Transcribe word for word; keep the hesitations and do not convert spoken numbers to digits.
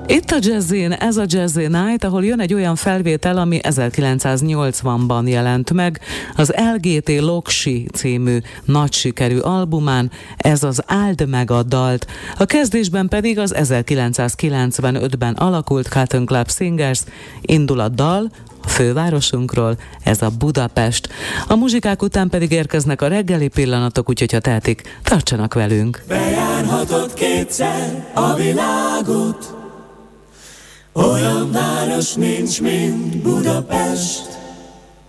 Itt a Jazzin, ez a Jazzy Night, ahol jön egy olyan felvétel, ami ezerkilencszáznyolcvanban jelent meg, az el gé té Loksi című nagy sikerű albumán, ez az Áld meg a dalt. A kezdésben pedig az ezerkilencszázkilencvenötben alakult Cotton Club Singers, indul a dal, a fővárosunkról, ez a Budapest. A muzsikák után pedig érkeznek a reggeli pillanatok, úgyhogy ha tehetik, tartsanak velünk. Bejárhatod kétszer a világot, olyan város nincs, mint Budapest.